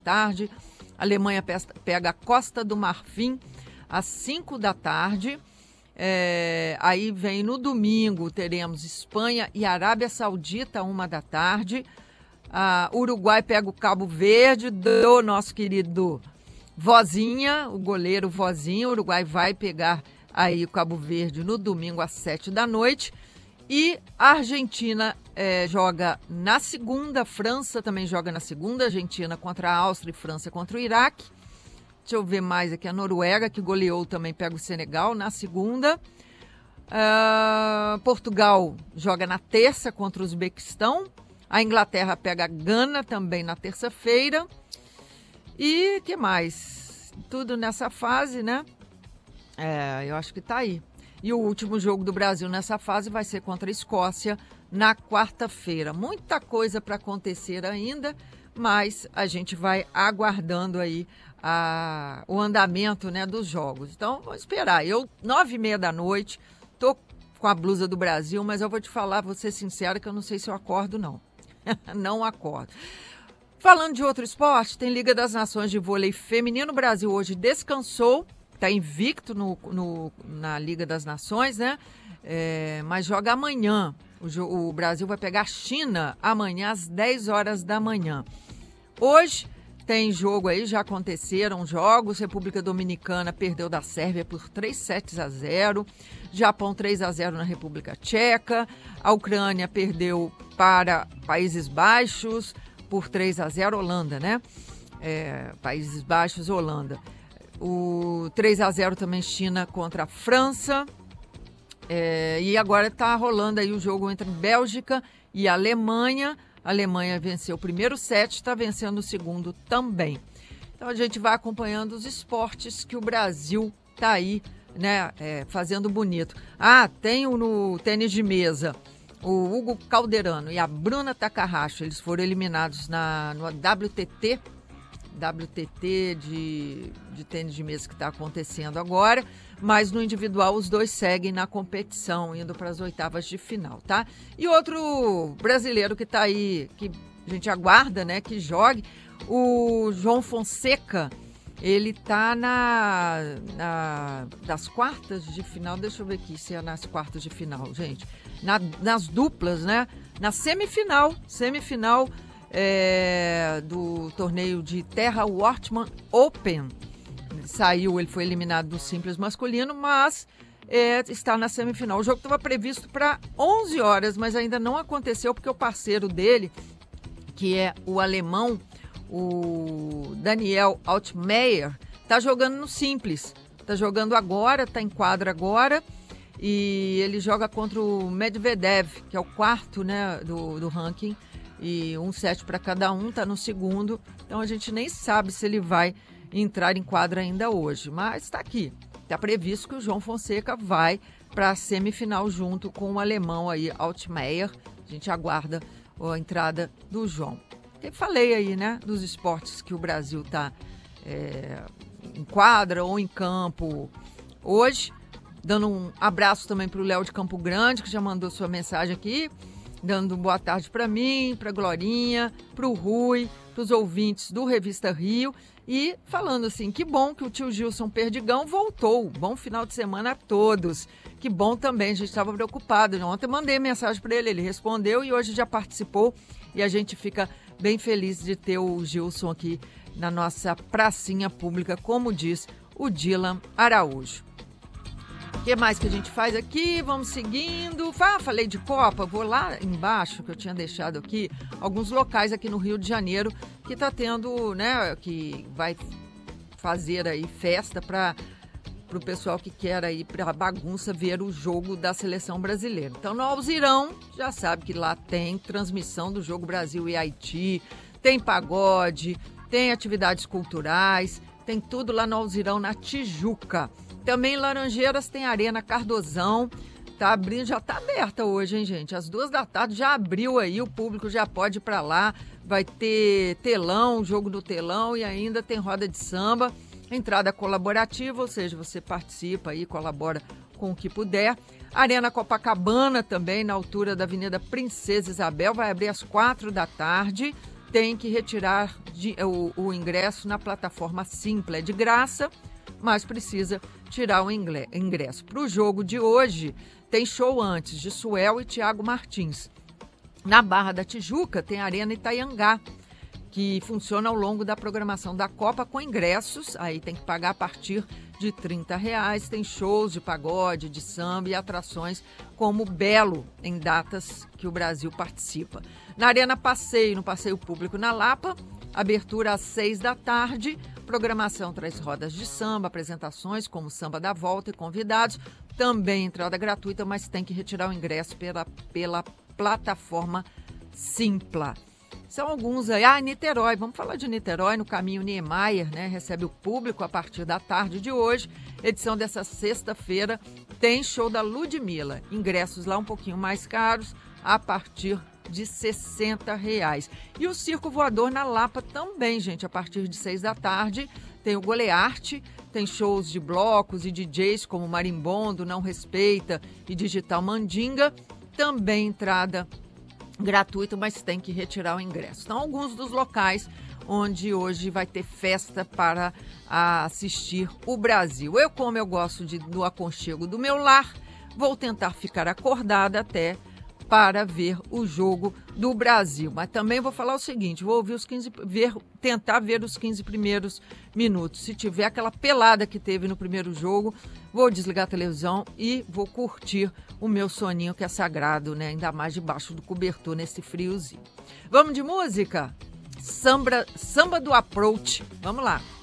tarde. A Alemanha pega a Costa do Marfim às 5 da tarde. Aí vem no domingo, teremos Espanha e Arábia Saudita, 1 da tarde. Uruguai pega o Cabo Verde do nosso querido Vozinha, o goleiro Vozinha. O Uruguai vai pegar aí o Cabo Verde no domingo às 7 da noite. E a Argentina joga na segunda, França também joga na segunda, Argentina contra a Áustria e França contra o Iraque. Deixa eu ver mais aqui, a Noruega, que goleou, também pega o Senegal na segunda. Portugal joga na terça contra o Uzbequistão. A Inglaterra pega a Gana também na terça-feira. E que mais? Tudo nessa fase, né? Eu acho que tá aí. E o último jogo do Brasil nessa fase vai ser contra a Escócia na quarta-feira. Muita coisa para acontecer ainda, mas a gente vai aguardando aí o andamento, né, dos jogos. Então, vou esperar. 9h30 da noite, tô com a blusa do Brasil, mas eu vou te falar, vou ser sincera, que eu não sei se eu acordo, não. Não acordo. Falando de outro esporte, tem Liga das Nações de vôlei feminino. O Brasil hoje descansou, está invicto na Liga das Nações, né? Mas joga amanhã. O Brasil vai pegar a China amanhã às 10 horas da manhã. Hoje tem jogo aí, já aconteceram jogos. República Dominicana perdeu da Sérvia por 3-0. Japão 3-0 na República Tcheca. A Ucrânia perdeu para Países Baixos por 3-0, Holanda, né? Países Baixos, Holanda. O 3-0 também China contra a França. E agora está rolando aí o jogo entre Bélgica e Alemanha. A Alemanha venceu o primeiro set, está vencendo o segundo também. Então a gente vai acompanhando os esportes que o Brasil está aí, né, fazendo bonito. Tem no tênis de mesa o Hugo Calderano e a Bruna Takahashi. Eles foram eliminados no WTT de tênis de mesa que está acontecendo agora, mas no individual os dois seguem na competição, indo para as oitavas de final, tá? E outro brasileiro que está aí, que a gente aguarda, né, que jogue, o João Fonseca. Ele está das quartas de final, deixa eu ver aqui se é nas quartas de final, gente. Nas duplas, né? Na semifinal do torneio de Terra Wortmann Open. Ele foi eliminado do simples masculino, mas está na semifinal. O jogo estava previsto para 11 horas, mas ainda não aconteceu porque o parceiro dele, que é o alemão, o Daniel Altmaier, está jogando no simples. Está jogando agora, está em quadra agora. E ele joga contra o Medvedev, que é o quarto, né, do ranking. E 1 set para cada um, está no segundo. Então a gente nem sabe se ele vai entrar em quadra ainda hoje. Mas está aqui. Está previsto que o João Fonseca vai para a semifinal junto com o alemão aí, Altmaier. A gente aguarda a entrada do João. Eu falei aí, né, dos esportes que o Brasil está em quadra ou em campo hoje. Dando um abraço também para o Léo de Campo Grande, que já mandou sua mensagem aqui, dando boa tarde para mim, para a Glorinha, para o Rui, para os ouvintes do Revista Rio. E falando assim, que bom que o tio Gilson Perdigão voltou. Bom final de semana a todos. Que bom também, a gente estava preocupado. Ontem eu mandei mensagem para ele, ele respondeu e hoje já participou. E a gente fica bem feliz de ter o Gilson aqui na nossa pracinha pública, como diz o Dylan Araújo. O que mais que a gente faz aqui? Vamos seguindo. Falei de Copa, vou lá embaixo, que eu tinha deixado aqui, alguns locais aqui no Rio de Janeiro que está tendo, né, que vai fazer aí festa para o pessoal que quer aí para bagunça ver o jogo da seleção brasileira. Então, no Alzirão, já sabe que lá tem transmissão do jogo Brasil e Haiti, tem pagode, tem atividades culturais, tem tudo lá no Alzirão, na Tijuca. Também em Laranjeiras tem Arena Cardozão, tá abrindo, já tá aberta hoje, hein, gente? Às 2 da tarde já abriu aí, o público já pode ir pra lá, vai ter telão, jogo do telão e ainda tem roda de samba, entrada colaborativa, ou seja, você participa aí, colabora com o que puder. Arena Copacabana também, na altura da Avenida Princesa Isabel, vai abrir às 4 da tarde, tem que retirar o ingresso na plataforma Simpla. É de graça, mas precisa tirar o ingresso. Para o jogo de hoje, tem show antes de Suel e Thiago Martins. Na Barra da Tijuca, tem a Arena Itaiangá, que funciona ao longo da programação da Copa com ingressos. Aí tem que pagar a partir de R$30. Tem shows de pagode, de samba e atrações como Belo, em datas que o Brasil participa. Na Arena Passeio, no Passeio Público na Lapa, abertura às 6h. Programação traz rodas de samba, apresentações como Samba da Volta e convidados. Também entrada gratuita, mas tem que retirar o ingresso pela plataforma Simpla. São alguns aí. Niterói, vamos falar de Niterói, no Caminho Niemeyer, né? Recebe o público a partir da tarde de hoje. Edição dessa sexta-feira tem show da Ludmilla. Ingressos lá um pouquinho mais caros, a partir de R$60. E o Circo Voador na Lapa também, gente, a partir de 6h. Tem o Golearte, tem shows de blocos e DJs como Marimbondo, Não Respeita e Digital Mandinga. Também entrada gratuito, mas tem que retirar o ingresso. Então, alguns dos locais onde hoje vai ter festa para assistir o Brasil. Eu, como eu gosto do aconchego do meu lar, vou tentar ficar acordada até para ver o jogo do Brasil. Mas também vou falar o seguinte, vou ouvir tentar ver os 15 primeiros minutos. Se tiver aquela pelada que teve no primeiro jogo, vou desligar a televisão e vou curtir o meu soninho, que é sagrado, né? Ainda mais debaixo do cobertor nesse friozinho. Vamos de música? Samba do Approach. Vamos lá.